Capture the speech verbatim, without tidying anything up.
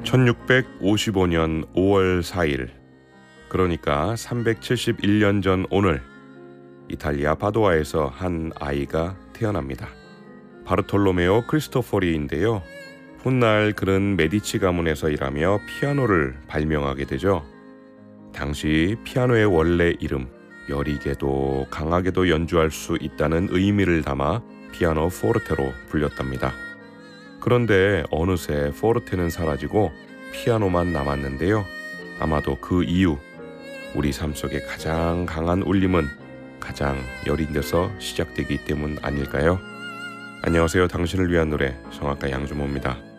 천육백오십오 년 오월 사일, 그러니까 삼백칠십일 년 전 오늘, 이탈리아 파도아에서 한 아이가 태어납니다. 바르톨로메오 크리스토포리인데요. 훗날 그는 메디치 가문에서 일하며 피아노를 발명하게 되죠. 당시 피아노의 원래 이름, 여리게도 강하게도 연주할 수 있다는 의미를 담아 피아노 포르테로 불렸답니다. 그런데 어느새 포르테는 사라지고 피아노만 남았는데요. 아마도 그 이유, 우리 삶 속에 가장 강한 울림은 가장 여린 데서 시작되기 때문 아닐까요? 안녕하세요. 당신을 위한 노래, 성악가 양주모입니다.